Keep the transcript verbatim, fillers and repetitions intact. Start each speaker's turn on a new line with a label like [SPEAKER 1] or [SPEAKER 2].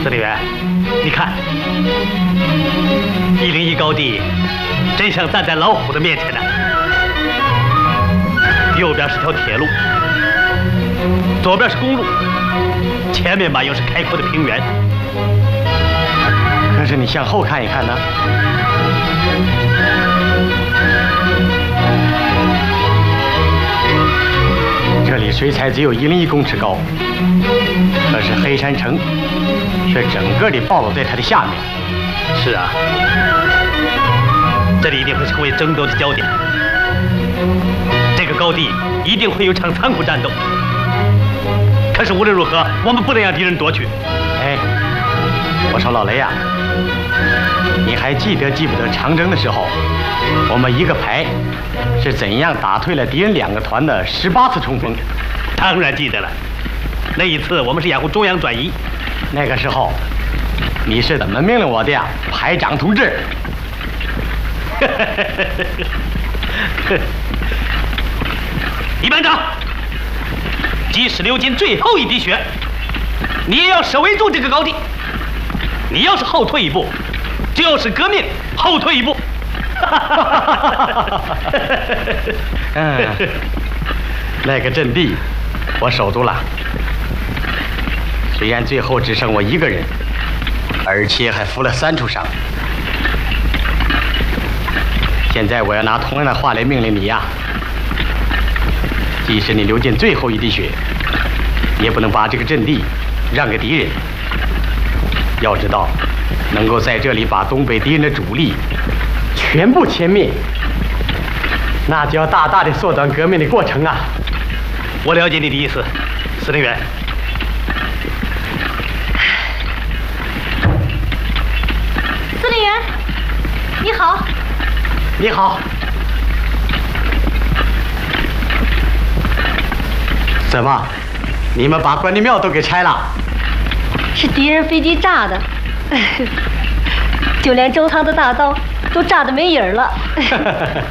[SPEAKER 1] 司令员，你看，一零一高地真像站在老虎的面前呢。右边是条铁路，左边是公路，前面吧又是开阔的平原。
[SPEAKER 2] 可是你向后看一看呢？这里水彩只有一零一公尺高，可是黑山城却整个地暴露在它的下面。
[SPEAKER 1] 是啊，这里一定会成为争斗的焦点。这个高地一定会有场残酷战斗。可是无论如何，我们不能让敌人夺取。
[SPEAKER 2] 哎，我说老雷呀、啊，你还记得记不得长征的时候，我们一个排是怎样打退了敌人两个团的十八次冲锋？
[SPEAKER 1] 当然记得了。那一次我们是掩护中央转移，
[SPEAKER 2] 那个时候你是怎么命令我的呀，排长同志？李班长，即使流尽最后一滴血，你也要守卫住这个高地。你要是后退一步，就是革命后退一步。嗯，那个阵地我守住了，虽然最后只剩我一个人，而且还负了三处伤。现在我要拿同样的话来命令你呀，即使你流尽最后一滴血，也不能把这个阵地让给敌人。要知道，能够在这里把东北敌人的主力全部歼灭，那就要大大的缩短革命的过程啊！我了解你的意思，司令员。
[SPEAKER 3] 司令员，你好。
[SPEAKER 2] 你好。怎么，你们把关帝庙都给拆了？
[SPEAKER 3] 是敌人飞机炸的，就连周仓的大刀都炸得没影儿了。